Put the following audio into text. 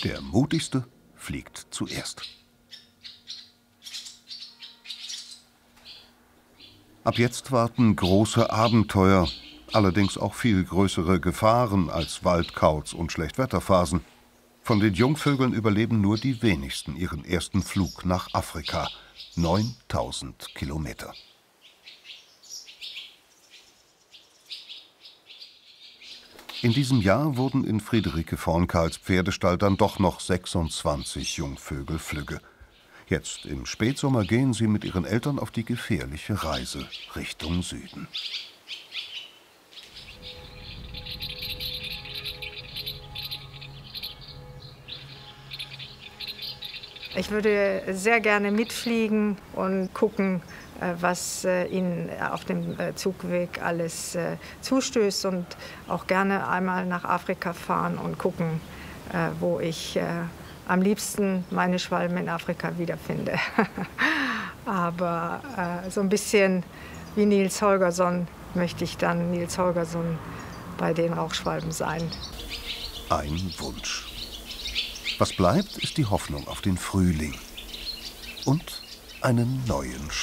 Der mutigste fliegt zuerst. Ab jetzt warten große Abenteuer, allerdings auch viel größere Gefahren als Waldkauz und Schlechtwetterphasen. Von den Jungvögeln überleben nur die wenigsten ihren ersten Flug nach Afrika. 9000 Kilometer. In diesem Jahr wurden in Friederike Vornkals Pferdestall dann doch noch 26 Jungvögel flügge. Jetzt im Spätsommer gehen sie mit ihren Eltern auf die gefährliche Reise Richtung Süden. Ich würde sehr gerne mitfliegen und gucken, was Ihnen auf dem Zugweg alles zustößt und auch gerne einmal nach Afrika fahren und gucken, wo ich am liebsten meine Schwalben in Afrika wiederfinde. Aber so ein bisschen wie Niels Holgersson möchte ich dann Niels Holgersson bei den Rauchschwalben sein. Ein Wunsch. Was bleibt, ist die Hoffnung auf den Frühling und einen neuen Schritt.